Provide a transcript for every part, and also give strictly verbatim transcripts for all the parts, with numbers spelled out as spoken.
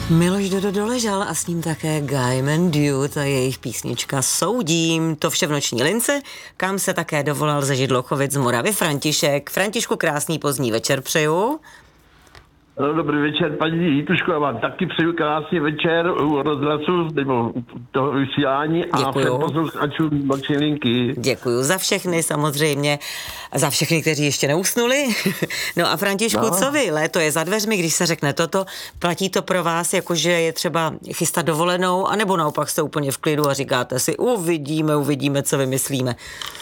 Miloš Dodo doležal a s ním také Gaiman Dude a jejich písnička Soudím. To vše v noční lince, kam se také dovolal ze Židlochovic z Moravy František. Františku, krásný pozdní večer přeju. No, dobrý večer, paní Jituško, já vám taky přeju krásný večer u rozhlasu, nebo toho vysílání a všem posluchačům noční linky. Děkuju za všechny samozřejmě, za všechny, kteří ještě neusnuli. No a Františku, no. Co vy? Léto je za dveřmi, když se řekne toto, platí to pro vás, jakože je třeba chystat dovolenou, anebo naopak jste úplně v klidu a říkáte si, uvidíme, uvidíme, co vymyslíme.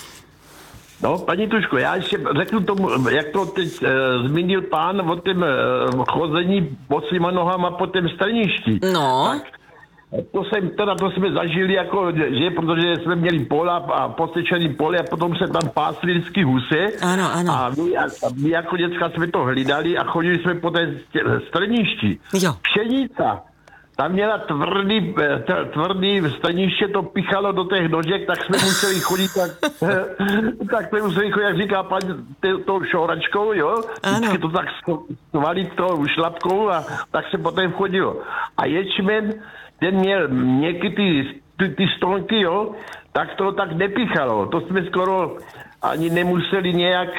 No, paní Tuško, já ještě řeknu tomu, jak to teď e, zmínil pán o tom e, chození bosýma nohama po tom strništi. No. Tak, to jsem, teda to jsme zažili jako, že, protože jsme měli pola a posečený pole a potom se tam pásli vždycky husy. Ano, ano. A my, a my jako děcka jsme to hlídali a chodili jsme po té strništi. Jo. Pšenica. Tam měla tvrdý, tvrdý staniště, to pichalo do těch nožek, tak jsme museli chodit, tak, tak jsme museli chodit, jak říká paní, tou šouračkou, jo? Vždycky to tak svalit tou šlapkou a tak se potom chodilo. A ječmen, ten měl někdy ty, ty, ty stonky, jo? Tak to tak nepichalo. To jsme skoro ani nemuseli nějak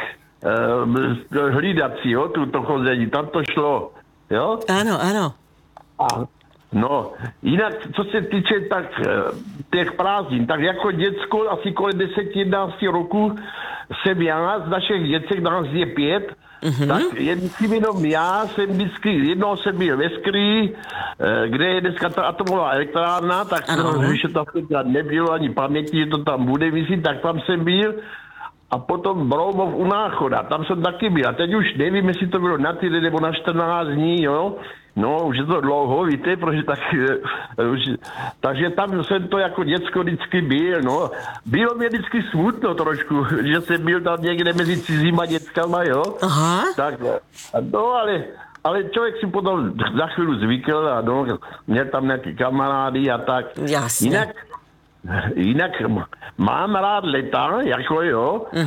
uh, hlídat si, jo? Tu, to chození, tam to šlo, jo? Ano, ano. A no, jinak, co se týče tak těch prázdnin, tak jako děcko asi kolem deset jedenáct roku jsem já, z našich děcek, nás je pět, mm-hmm. tak jen jenom já jsem vždycky, jednou jsem byl ve Skrý, kde je dneska ta atomová elektrárna, tak jsem, že to nebylo ani paměti, že to tam bude visit, tak tam jsem byl. A potom Broumov u Náchoda, tam jsem taky byl. A teď už nevím, jestli to bylo na týden nebo na čtrnáct dní, jo. No, už je to dlouho, víte, protože tak, už, takže tam jsem to jako děcko vždycky byl, no. Bylo mě vždycky smutno trošku, že jsem byl tam někde mezi cizíma dětskama, jo. Aha. Tak, no, ale, ale člověk si potom za chvíli zvykl a no, měl tam nějaký kamarády a tak. Jasně. Jinak, Jinak mám rád leta, jako jo,